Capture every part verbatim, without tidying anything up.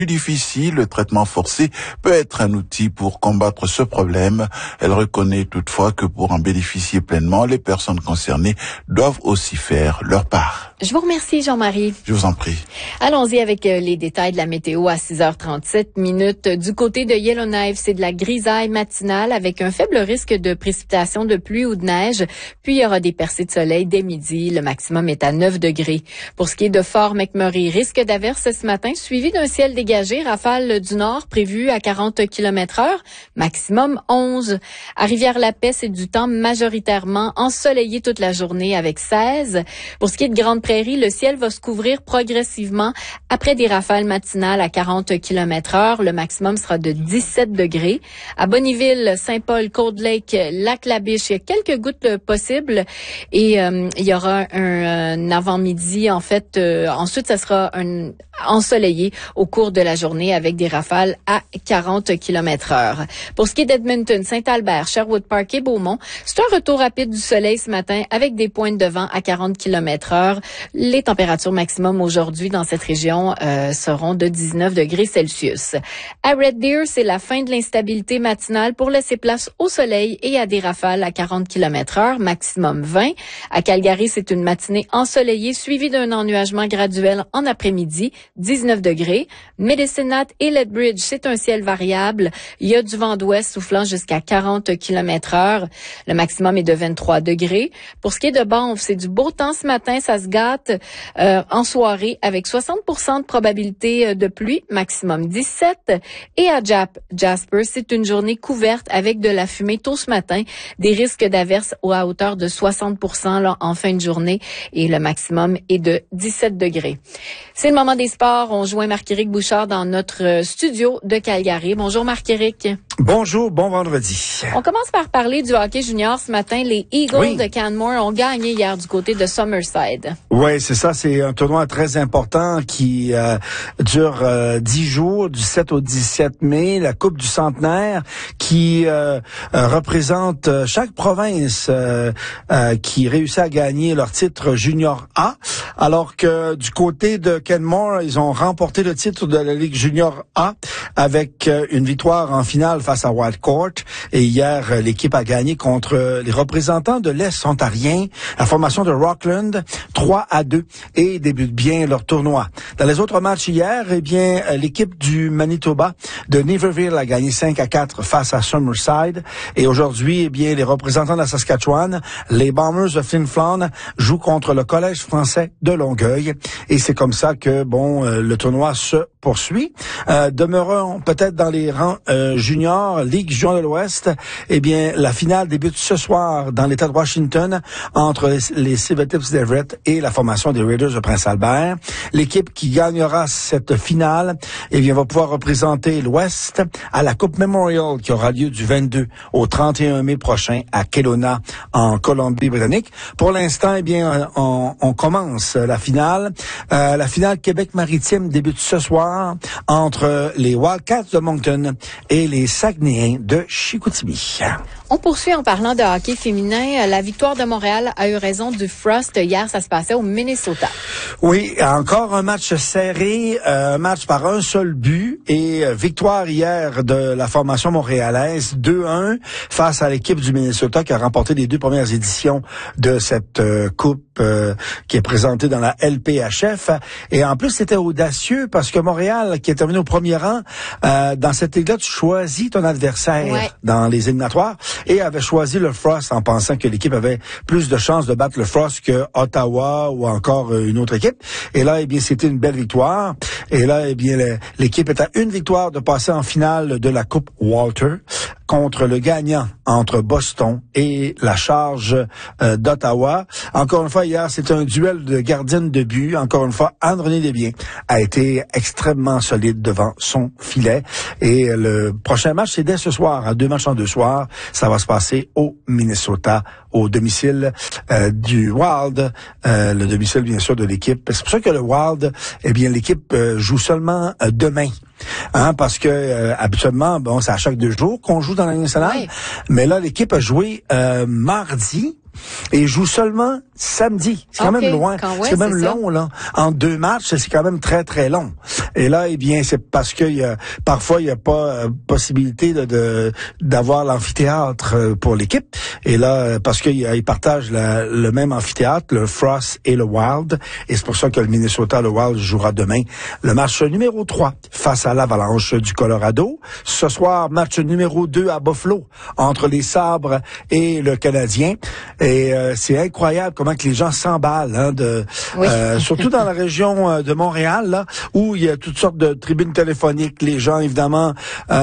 difficile, le traitement forcé peut être un outil pour combattre ce problème. Elle reconnaît toutefois que pour en bénéficier pleinement, les personnes concernées doivent aussi faire leur part. Je vous remercie, Jean-Marie. Je vous en prie. Allons-y avec les détails de la météo à six heures trente-sept minutes. Du côté de Yellowknife, c'est de la grisaille matinale avec un faible risque de précipitation de pluie ou de neige. Puis, il y aura des percées de soleil dès midi. Le maximum est à neuf degrés. Pour ce qui est de Fort McMurray, risque d'averse ce matin, suivi d'un ciel dégagé, rafale du nord prévue à quarante kilomètres heure, maximum onze. À Rivière-la-Paix, c'est du temps majoritairement ensoleillé toute la journée avec seize. Pour ce qui est de Grande-Prairie, le ciel va se couvrir progressivement après des rafales matinales à quarante kilomètres heure. Le maximum sera de dix-sept degrés. À Bonnyville, Saint-Paul, Cold Lake, Lac-la-Biche, il y a quelques gouttes possibles et euh, il y aura un, un avant-midi. En fait, euh, ensuite, ça sera un ensoleillé au cours de la journée avec des rafales à quarante kilomètres heure. Pour ce qui est d'Edmonton, Saint-Albert, Sherwood Park et Beaumont, c'est un retour rapide du soleil ce matin avec des pointes de vent à quarante kilomètres heure. Les températures maximum aujourd'hui dans cette région euh, seront de dix-neuf degrés Celsius. À Red Deer, c'est la fin de l'instabilité matinale pour laisser place au soleil et à des rafales à quarante kilomètres heure, maximum vingt. À Calgary, c'est une matinée ensoleillée suivie d'un ennuagement graduel en après-midi, dix-neuf degrés. Medicine Hat et Lethbridge, c'est un ciel variable. Il y a du vent d'ouest soufflant jusqu'à quarante kilomètres heure. Le maximum est de vingt-trois degrés. Pour ce qui est de Banff, c'est du beau temps ce matin, ça se gâte euh, en soirée avec soixante pour cent de probabilité de pluie, maximum dix-sept. Et à Jap, Jasper, c'est une journée couverte avec de la fumée tôt ce matin, des risques d'averse à hauteur de soixante pour cent là, en fin de journée et le maximum est de dix-sept degrés. C'est le moment des sports. On joint Marc-Éric Bouchard dans notre studio de Calgary. Bonjour Marc-Éric. Bonjour, bon vendredi. On commence par parler du hockey junior ce matin. Les Eagles oui. de Canmore ont gagné hier du côté de Summerside. Oui, c'est ça. C'est un tournoi très important qui euh, dure euh, dix jours, du sept au dix-sept mai. La Coupe du Centenaire qui euh, euh, représente euh, chaque province euh, euh, qui réussit à gagner leur titre junior A. Alors que du côté de Canmore, ils ont remporté le titre de la Ligue junior A avec euh, une victoire en finale face à Wildcourt. Et hier, l'équipe a gagné contre les représentants de l'Est ontarien, la formation de Rockland, trois à deux, et débute bien leur tournoi. Dans les autres matchs hier, eh bien, l'équipe du Manitoba de Niverville a gagné cinq à quatre face à Summerside. Et aujourd'hui, eh bien, les représentants de la Saskatchewan, les Bombers de Flin Flon, jouent contre le Collège français de Longueuil. Et c'est comme ça que, bon, euh, le tournoi se poursuit. Euh, demeurons peut-être dans les rangs euh, juniors, Ligue junior de l'Ouest. Eh bien, la finale débute ce soir dans l'État de Washington entre les, les Silvertips d'Everett et la formation des Raiders de Prince-Albert. L'équipe qui gagnera cette finale, eh bien, va pouvoir représenter l'Ouest à la Coupe Memorial qui aura lieu du vingt-deux au trente et un mai prochain à Kelowna en Colombie-Britannique. Pour l'instant, eh bien, on, on commence la finale. Euh, la finale Québec-Maritime débute ce soir entre les Wildcats de Moncton et les Saguenayens de Chicoutimi. On poursuit en parlant de hockey féminin. La victoire de Montréal a eu raison du Frost. Hier, ça se passait au Minnesota. Oui, encore un match serré, un match par un seul but et victoire hier de la formation montréalaise deux un face à l'équipe du Minnesota qui a remporté les deux premières éditions de cette euh, coupe euh, qui est présentée dans la L P H F. Et en plus, c'était audacieux parce que Montréal, qui est terminé au premier rang, euh, dans cette ligue-là, tu choisis ton adversaire ouais. dans les éliminatoires et avait choisi le Frost en pensant que l'équipe avait plus de chances de battre le Frost que Ottawa ou encore une autre équipe. Et là, eh bien, c'était une belle victoire. Et là, eh bien, l'équipe est à une victoire de passer en finale de la Coupe Walter contre le gagnant entre Boston et la Charge euh, d'Ottawa. Encore une fois, hier, c'était un duel de gardienne de but. Encore une fois, Anne-Renée Desbiens a été extrêmement solide devant son filet. Et le prochain match, c'est dès ce soir, à deux matchs en deux soirs. Ça va se passer au Minnesota, au domicile euh, du Wild, euh, le domicile, bien sûr, de l'équipe. C'est pour ça que le Wild, eh bien, l'équipe euh, joue seulement euh, demain. Hein, parce que euh, habituellement, bon, c'est à chaque deux jours qu'on joue dans la Ligue nationale. Oui. Mais là, l'équipe a joué euh, mardi Et ils jouent seulement samedi. C'est quand okay. même loin. Quand, ouais, c'est même c'est long, ça. là. En deux matchs, c'est quand même très, très long. Et là, eh bien, c'est parce que y a, parfois, il n'y a pas euh, possibilité de, de d'avoir l'amphithéâtre euh, pour l'équipe. Et là, parce qu'ils partagent la, le même amphithéâtre, le Frost et le Wild. Et c'est pour ça que le Minnesota, le Wild, jouera demain le match numéro trois face à l'Avalanche du Colorado. Ce soir, match numéro deux à Buffalo entre les Sabres et le Canadien. Et euh, c'est incroyable comment que les gens s'emballent, hein, de, oui. euh, surtout dans la région de Montréal, là, où il y a toutes sortes de tribunes téléphoniques. Les gens, évidemment,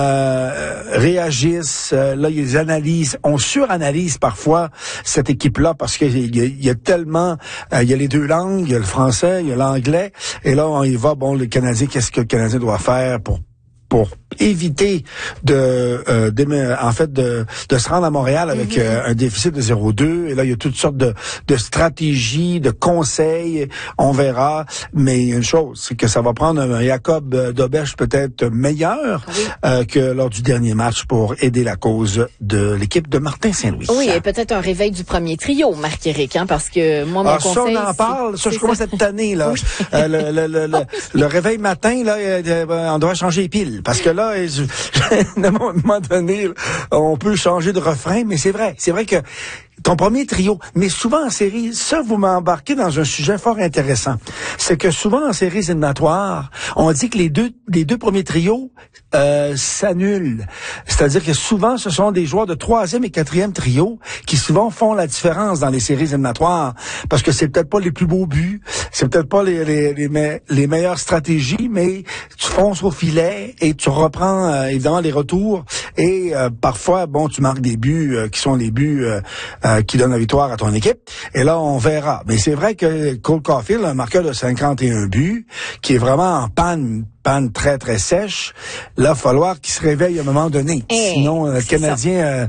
euh, réagissent. Euh, là, ils analysent. On suranalyse parfois cette équipe-là parce qu'il y, y, y a tellement... Euh, il y a les deux langues, il y a le français, il y a l'anglais. Et là, on y va, bon, le Canadien, qu'est-ce que le Canadien doit faire pour pour éviter de, euh, en fait, de, de se rendre à Montréal avec mm-hmm. euh, un déficit de zéro virgule deux. Et là, il y a toutes sortes de, de stratégies, de conseils. On verra. Mais une chose, c'est que ça va prendre un Jacob Dobèche peut-être meilleur oui. euh, que lors du dernier match pour aider la cause de l'équipe de Martin Saint-Louis. Oui, et peut-être un réveil du premier trio, Marc-Éric, hein, parce que moi, mon ah, conseil... Ça, on en parle. Ça, je commence cette année, là. Oui. euh, le, le, le, le, le réveil matin, là, euh, on doit changer les piles. Parce que là, je, à un moment donné, on peut changer de refrain, mais c'est vrai. C'est vrai que ton premier trio, mais souvent en série, ça, vous m'embarquez dans un sujet fort intéressant. C'est que souvent en séries éliminatoires, on dit que les deux, les deux premiers trios euh, s'annulent. C'est-à-dire que souvent, ce sont des joueurs de troisième et quatrième trio qui souvent font la différence dans les séries éliminatoires, parce que c'est peut-être pas les plus beaux buts, c'est peut-être pas les, les, les, me, les meilleures stratégies, mais tu fonces au filet et tu reprends euh, évidemment les retours et euh, parfois, bon, tu marques des buts euh, qui sont les buts euh, Euh, qui donne la victoire à ton équipe. Et là, on verra. Mais c'est vrai que Cole Caulfield a un marqueur de cinquante et un buts, qui est vraiment en panne, panne très, très sèche. Là, il va falloir qu'il se réveille à un moment donné. Hey, Sinon, le Canadien, euh,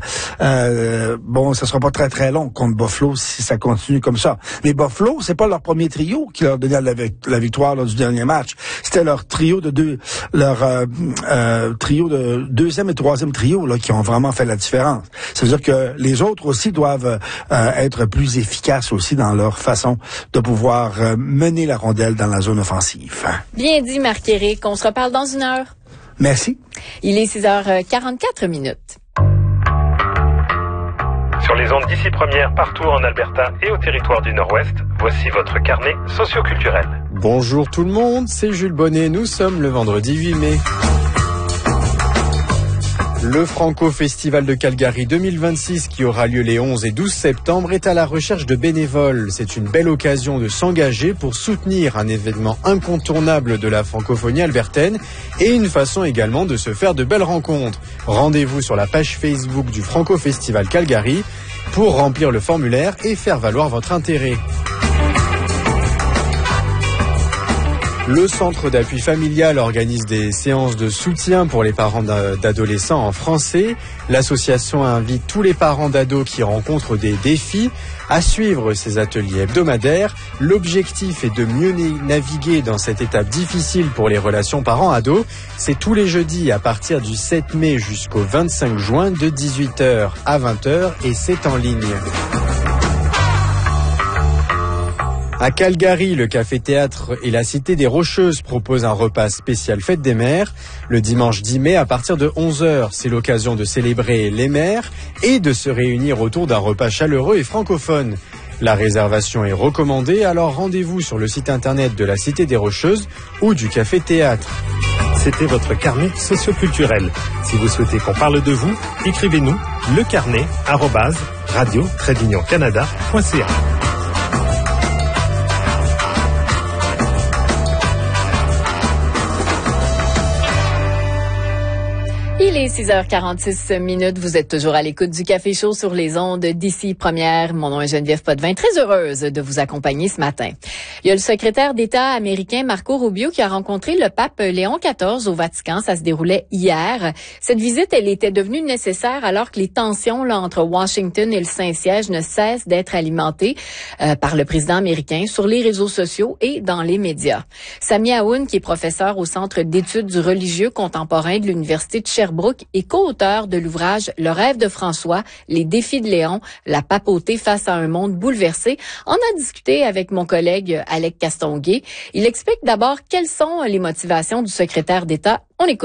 euh, bon, ça sera pas très, très long contre Buffalo si ça continue comme ça. Mais Buffalo, c'est pas leur premier trio qui leur donnait la, la victoire lors du dernier match. C'était leur trio de deux, leur euh, euh, trio de deuxième et troisième trio là qui ont vraiment fait la différence. Ça veut dire que les autres aussi doivent Euh, être plus efficaces aussi dans leur façon de pouvoir euh, mener la rondelle dans la zone offensive. Bien dit, Marc-Éric. On se reparle dans une heure. Merci. Il est six heures quarante-quatre minutes. Sur les ondes d'ici première, partout en Alberta et au territoire du Nord-Ouest, voici votre carnet socioculturel. Bonjour tout le monde, c'est Jules Bonnet. Nous sommes le vendredi huit mai. Le Franco Festival de Calgary deux mille vingt-six, qui aura lieu les onze et douze septembre, est à la recherche de bénévoles. C'est une belle occasion de s'engager pour soutenir un événement incontournable de la francophonie albertaine et une façon également de se faire de belles rencontres. Rendez-vous sur la page Facebook du Franco Festival Calgary pour remplir le formulaire et faire valoir votre intérêt. Le Centre d'appui familial organise des séances de soutien pour les parents d'adolescents en français. L'association invite tous les parents d'ados qui rencontrent des défis à suivre ces ateliers hebdomadaires. L'objectif est de mieux naviguer dans cette étape difficile pour les relations parents-ados. C'est tous les jeudis à partir du sept mai jusqu'au vingt-cinq juin de dix-huit heures à vingt heures et c'est en ligne. À Calgary, le Café-Théâtre et la Cité des Rocheuses proposent un repas spécial Fête des Mères. Le dimanche dix mai, à partir de onze heures, c'est l'occasion de célébrer les mères et de se réunir autour d'un repas chaleureux et francophone. La réservation est recommandée, alors rendez-vous sur le site internet de la Cité des Rocheuses ou du Café-Théâtre. C'était votre carnet socioculturel. Si vous souhaitez qu'on parle de vous, écrivez-nous lecarnet arobase radio tiret union canada point c a. Il est six heures quarante-six minutes. Vous êtes toujours à l'écoute du Café Chaud sur les ondes d'ici Première. Mon nom est Geneviève Potvin. Très heureuse de vous accompagner ce matin. Il y a le secrétaire d'État américain Marco Rubio qui a rencontré le pape Léon quatorze au Vatican. Ça se déroulait hier. Cette visite, elle était devenue nécessaire alors que les tensions là, entre Washington et le Saint-Siège ne cessent d'être alimentées euh, par le président américain sur les réseaux sociaux et dans les médias. Sami Aoun, qui est professeur au Centre d'études du religieux contemporain de l'Université de Sherbrooke, Sherbrooke et co-auteur de l'ouvrage Le rêve de François, les défis de Léon, la papauté face à un monde bouleversé. On a discuté avec mon collègue Alec Castonguay. Il explique d'abord quelles sont les motivations du secrétaire d'État. On écoute.